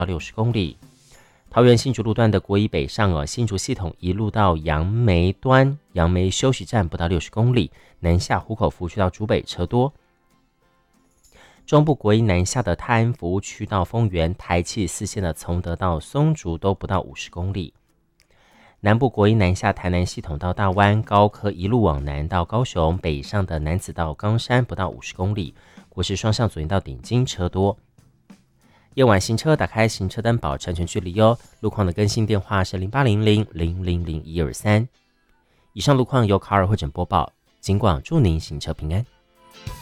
到60公里。桃园新竹路段的国一北上新竹系统一路到杨梅端，杨梅休息站不到60公里，南下湖口服务区到竹北车多。中部国一南下的泰安服务区到丰原，台七4线的从德到松竹都不到50公里。南部国一南下台南系统到大湾，高科一路往南到高雄，北上的楠梓到冈山不到50公里。国十双向左营到顶金车多。夜晚行车打开行车灯保持安全距离哦。路况的更新电话是0800000123。以上路况由卡尔会诊播报，警广祝您行车平安。